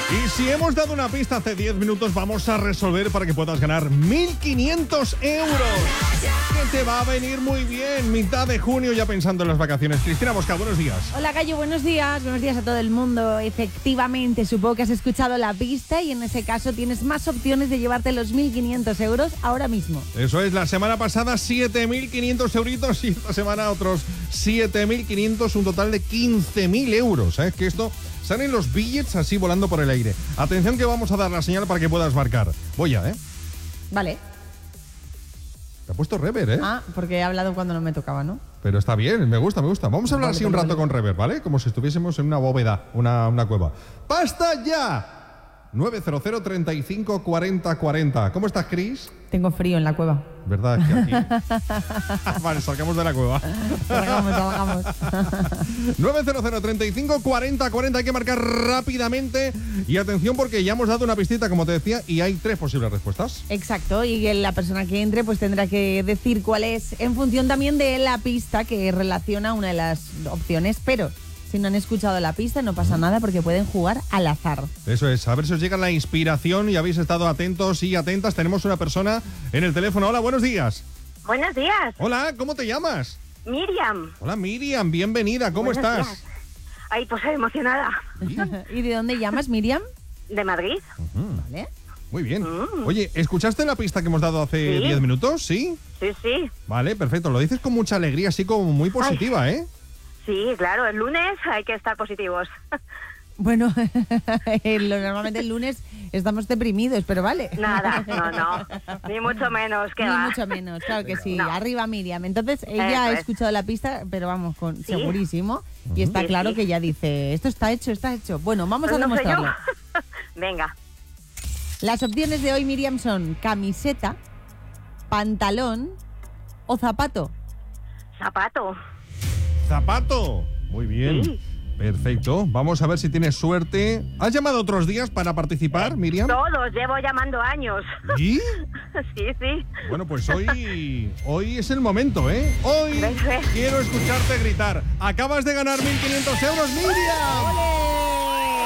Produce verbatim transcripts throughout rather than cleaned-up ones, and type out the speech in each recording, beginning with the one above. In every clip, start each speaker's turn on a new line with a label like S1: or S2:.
S1: Y si hemos dado una pista hace diez minutos, vamos a resolver para que puedas ganar mil quinientos euros. Que te va a venir muy bien. Mitad de junio ya pensando en las vacaciones. Cristina Bosca, buenos días.
S2: Hola, Gallo, buenos días. Buenos días a todo el mundo. Efectivamente, supongo que has escuchado la pista y en ese caso tienes más opciones de llevarte los mil quinientos euros ahora mismo.
S1: Eso es, la semana pasada siete mil quinientos euritos y esta semana otros siete mil quinientos, un total de quince mil euros. ¿Sabes que esto? Salen los billets así volando por el aire. Atención que vamos a dar la señal para que puedas marcar. Voy ya, ¿eh?
S2: Vale.
S1: Te ha puesto rever, ¿eh?
S2: Ah, porque he hablado cuando no me tocaba, ¿no?
S1: Pero está bien, me gusta, me gusta. Vamos a hablar
S2: Vale,
S1: así un
S2: vale,
S1: rato
S2: vale.
S1: con rever, ¿vale? Como si estuviésemos en una bóveda, una, una cueva. ¡Basta ya! nueve cero cero, treinta y cinco, cuarenta, cuarenta. ¿Cómo estás, Cris?
S2: Tengo frío en la cueva.
S1: ¿Verdad? Que aquí... vale, salgamos de la cueva.
S2: Salgamos, salgamos.
S1: nueve cero cero, treinta y cinco, cuarenta, cuarenta. Hay que marcar rápidamente. Y atención porque ya hemos dado una pistita, como te decía, y hay tres posibles respuestas.
S2: Exacto, y la persona que entre pues tendrá que decir cuál es en función también de la pista que relaciona una de las opciones, pero si no han escuchado la pista no pasa nada porque pueden jugar al azar.
S1: Eso es, a ver si os llega la inspiración y habéis estado atentos y atentas. Tenemos una persona en el teléfono. Hola, buenos días.
S3: Buenos días,
S1: Hola, ¿cómo te llamas?
S3: Miriam.
S1: Hola, Miriam, bienvenida, ¿cómo
S3: Buenos
S1: estás?
S3: días. Ay, pues emocionada.
S2: ¿Y de dónde llamas, Miriam?
S3: ¿De Madrid?
S2: Vale.
S1: Muy bien.
S3: Mm.
S1: Oye, ¿escuchaste la pista que hemos dado hace
S3: Sí.
S1: diez minutos? ¿Sí?
S3: Sí, sí.
S1: Vale, perfecto. Lo dices con mucha alegría, así como muy positiva, ¿eh?
S3: Sí, claro, el lunes hay que estar positivos.
S2: Bueno, lo- normalmente el lunes estamos deprimidos, pero vale.
S3: Nada, no, no. Ni mucho menos, que
S2: Ni
S3: va.
S2: mucho menos, claro que sí.
S3: No.
S2: Arriba Miriam. Entonces, ella
S3: Eso
S2: ha
S3: es.
S2: escuchado la pista, pero vamos, con
S3: Sí.
S2: segurísimo. Y está
S3: Sí,
S2: claro
S3: sí.
S2: que ya dice, esto está hecho, está hecho. Bueno, vamos a
S3: No sé yo.
S2: demostrarlo.
S3: Venga.
S2: Las opciones de hoy, Miriam, son camiseta, pantalón o zapato.
S3: Zapato.
S1: Zapato. Muy bien.
S3: Sí.
S1: Perfecto. Vamos a ver si tienes suerte. ¿Has llamado otros días para participar, Miriam?
S3: Todos, llevo llamando años.
S1: ¿Y?
S3: Sí, sí.
S1: Bueno, pues hoy, hoy es el momento, ¿eh? Hoy
S3: Ven, ven.
S1: quiero escucharte gritar. Acabas de ganar mil quinientos euros, Miriam.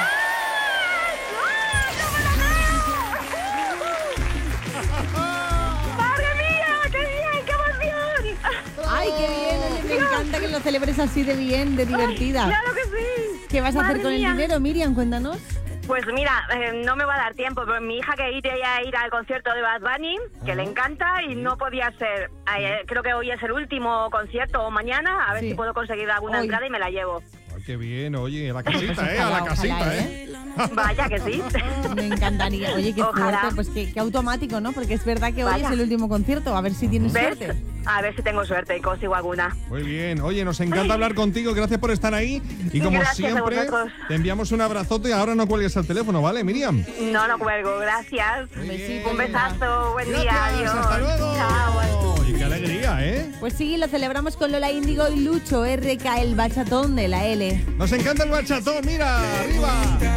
S3: ¡Madre mía! ¡Qué bien! ¡Qué emoción!
S2: ¡Ay, qué bien! Oye, me encanta que lo celebres así de bien, de divertida.
S3: ¡Claro que sí!
S2: ¿Qué vas a hacer
S3: Madre
S2: con
S3: mía.
S2: el dinero, Miriam? Cuéntanos.
S3: Pues mira, eh, no me va a dar tiempo, pero mi hija quería ir al concierto de Bad Bunny, que le encanta y no podía ser. Eh, creo que hoy es el último concierto o mañana, a ver
S2: Sí.
S3: si puedo conseguir alguna
S2: Hoy.
S3: entrada y me la llevo.
S1: Ay, qué bien, oye, a la
S2: Pues
S1: casita, ¿eh? A la
S2: ojalá,
S1: casita,
S2: ojalá,
S1: ¿eh?
S3: Vaya que sí.
S2: Me encantaría. Oye, qué
S3: Ojalá.
S2: suerte. Pues qué, qué automático, ¿no? Porque es verdad que hoy
S3: Vaya.
S2: es el último concierto. A ver si tienes
S3: ¿Ves?
S2: suerte.
S3: A ver si tengo suerte y consigo alguna.
S1: Muy bien. Oye, nos encanta hablar contigo. Gracias por estar ahí. Y como
S3: Gracias a
S1: siempre,
S3: vosotros.
S1: te enviamos un abrazote. Ahora no cuelgues el teléfono, ¿vale, Miriam?
S3: No, no cuelgo, gracias.
S1: Muy bien.
S3: Un besazo, buen día,
S1: Gracias,
S3: adiós.
S1: hasta luego.
S3: Chao.
S1: Y qué alegría, ¿eh?
S2: Pues sí, lo celebramos con Lola Índigo y Lucho R K, el bachatón de la L.
S1: Nos encanta el bachatón, mira, arriba.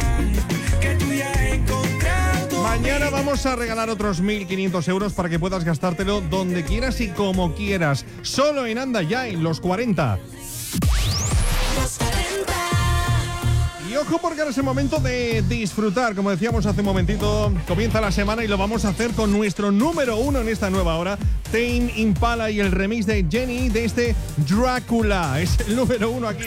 S1: Mañana vamos a regalar otros mil quinientos euros para que puedas gastártelo donde quieras y como quieras. Solo en Anda Ya, en los cuarenta. Y ojo porque ahora es el momento de disfrutar. Como decíamos hace un momentito, comienza la semana y lo vamos a hacer con nuestro número uno en esta nueva hora, Tame Impala y el remix de Jenny de este Drácula. Es el número uno aquí.